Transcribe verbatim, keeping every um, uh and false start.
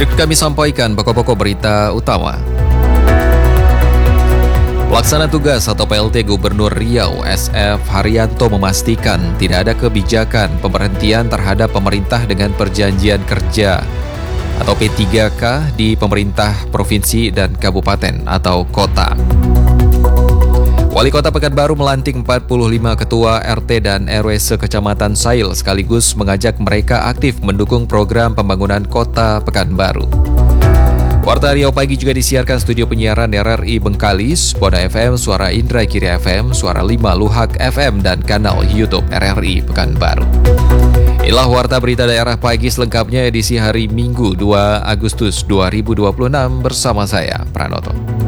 Berikut kami sampaikan pokok-pokok berita utama. Pelaksana tugas atau P L T Gubernur Riau S F Haryanto memastikan tidak ada kebijakan pemberhentian terhadap pemerintah dengan perjanjian kerja atau P tiga K di pemerintah provinsi dan kabupaten atau kota. Wali Kota Pekanbaru melantik empat puluh lima ketua R T dan R W se-Kecamatan Sail sekaligus mengajak mereka aktif mendukung program pembangunan Kota Pekanbaru. Warta Riau Pagi juga disiarkan studio penyiaran R R I Bengkalis, Poda F M, Suara Indra Kiri F M, Suara lima Luhak F M, dan kanal YouTube R R I Pekanbaru. Inilah Warta Berita Daerah Pagi selengkapnya edisi hari Minggu dua Agustus dua ribu dua puluh enam bersama saya, Pranoto.